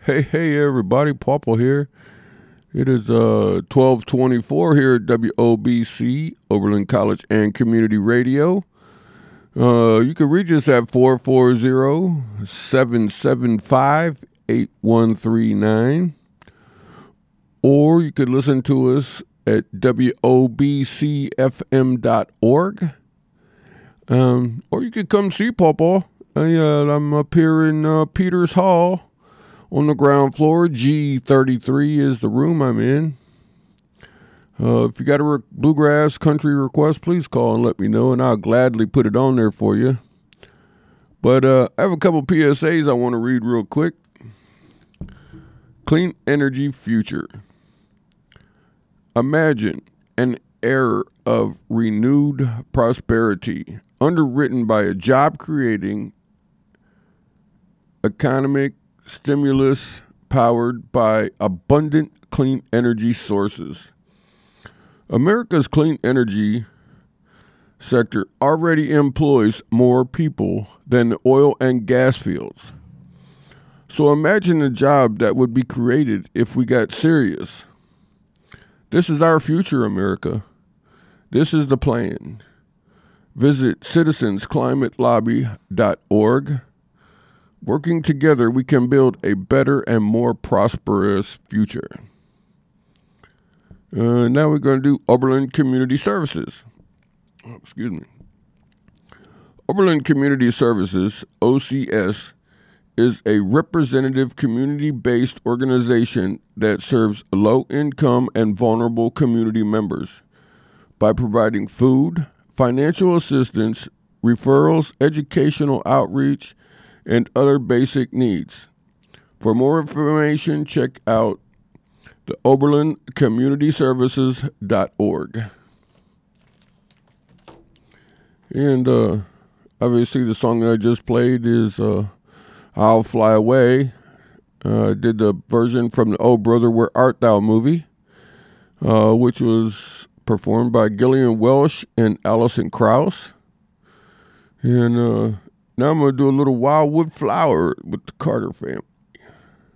Hey, everybody, Papa here. It is 12:24 here at WOBC, Oberlin College and Community Radio. You can reach us at 440-775-8139. Or you can listen to us at WOBCFM.org. Or you could come see Papa. I'm up here in Peters Hall. On the ground floor, G33 is the room I'm in. If you got a bluegrass country request, please call and let me know, and I'll gladly put it on there for you. But I have a couple PSAs I want to read real quick. Clean energy future. Imagine an era of renewed prosperity, underwritten by a job-creating economic stimulus powered by abundant clean energy sources. America's clean energy sector already employs more people than the oil and gas fields. So imagine the job that would be created if we got serious. This is our future, America. This is the plan. Visit citizensclimatelobby.org. Working together, we can build a better and more prosperous future. Now we're going to do Oberlin Community Services. Oberlin Community Services, OCS, is a representative community-based organization that serves low-income and vulnerable community members by providing food, financial assistance, referrals, educational outreach, and other basic needs. For more information, check out the OberlinCommunityServices.org. And obviously the song that I just played is I'll Fly Away. I did the version from the Oh Brother, Where Art Thou movie, which was performed by Gillian Welsh and Alison Krauss. And now I'm going to do a little Wildwood Flower with the Carter family.